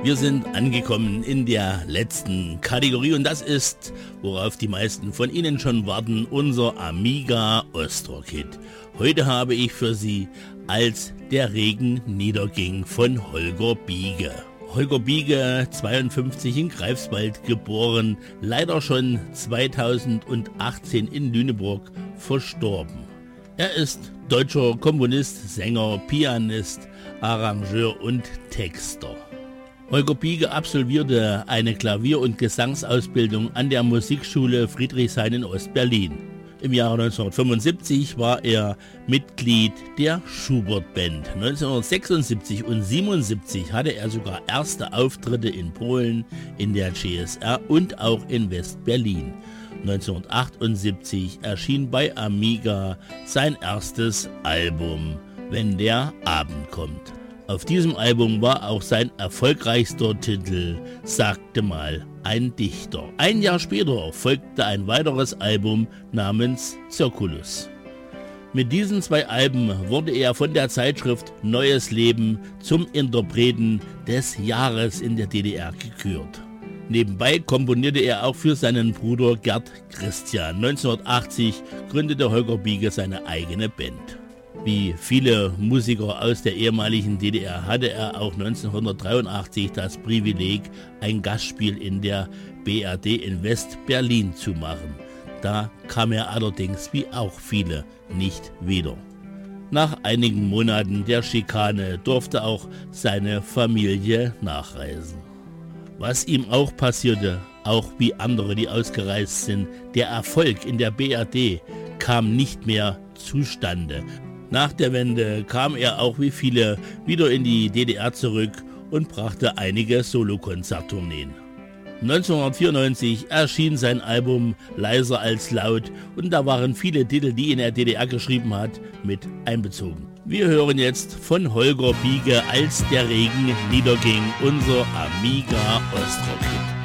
Wir sind angekommen in der letzten Kategorie und das ist, worauf die meisten von Ihnen schon warten, unser Amiga Ostrock-Hit. Heute habe ich für Sie Als der Regen niederging von Holger Biege. Holger Biege, 52 in Greifswald geboren, leider schon 2018 in Lüneburg verstorben. Er ist deutscher Komponist, Sänger, Pianist, Arrangeur und Texter. Holger Biege absolvierte eine Klavier- und Gesangsausbildung an der Musikschule Friedrichshain in Ostberlin. Im Jahre 1975 war er Mitglied der Schubert Band. 1976 und 1977 hatte er sogar erste Auftritte in Polen, in der CSR und auch in West-Berlin. 1978 erschien bei Amiga sein erstes Album, Wenn der Abend kommt. Auf diesem Album war auch sein erfolgreichster Titel Sagte mal ein Dichter. Ein Jahr später folgte ein weiteres Album namens Zirkulus. Mit diesen zwei Alben wurde er von der Zeitschrift Neues Leben zum Interpreten des Jahres in der DDR gekürt. Nebenbei komponierte er auch für seinen Bruder Gerd Christian. 1980 gründete Holger Biege seine eigene Band. Wie viele Musiker aus der ehemaligen DDR hatte er auch 1983 das Privileg, ein Gastspiel in der BRD in West-Berlin zu machen. Da kam er allerdings wie auch viele nicht wieder. Nach einigen Monaten der Schikane durfte auch seine Familie nachreisen. Was ihm auch passierte, auch wie andere, die ausgereist sind, der Erfolg in der BRD kam nicht mehr zustande. Nach der Wende kam er auch wie viele wieder in die DDR zurück und brachte einige Solokonzerttourneen. 1994 erschien sein Album Leiser als Laut und da waren viele Titel, die in der DDR geschrieben hat, mit einbezogen. Wir hören jetzt von Holger Biege Als der Regen niederging, unser Amiga Ostrock-Hit.